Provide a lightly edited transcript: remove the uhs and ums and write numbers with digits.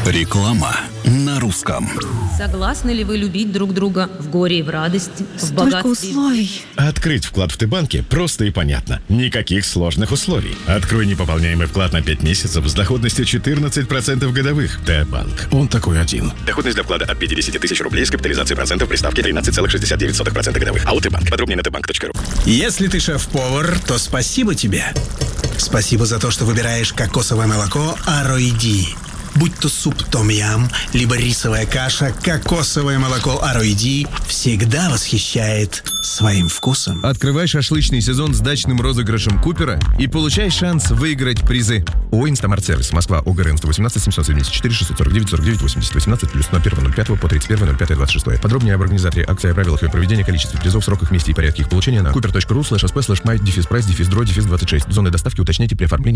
Реклама на русском. Согласны ли вы любить друг друга в горе и в радости, в Столько богатстве? условий. Открыть вклад в Т-банке просто и понятно. Никаких сложных условий. Открой непополняемый вклад на 5 месяцев с доходностью 14% годовых. Т-банк. Он такой один. Доходность для вклада от 50 тысяч рублей с капитализацией процентов при ставке 13,69% годовых. АО Т-банк. Подробнее на tbank.ru. Если ты шеф-повар, то спасибо тебе. Спасибо за то, что выбираешь кокосовое молоко Ароиди. Будь то суп том-ям, либо рисовая каша, кокосовое молоко Ароиди всегда восхищает своим вкусом. Открывай шашлычный сезон с дачным розыгрышем Купера и получай шанс выиграть призы. ООО «Инстамарт-сервис», Москва, ОГРН 118 774 649 49 80 18 плюс 01.05 по 31.05.26. Подробнее об организаторе акции, о правилах ее проведения, количестве призов, сроках, месте и порядке их получения на cooper.ru/sp/my-price-draw-26. Зоны доставки уточняйте при оформлении